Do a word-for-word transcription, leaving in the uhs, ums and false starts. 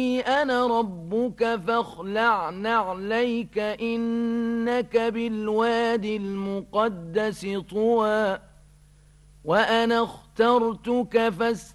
أنا ربك فاخلع نعليك إنك بالواد المقدس طوى وأنا اخترتك فاستمع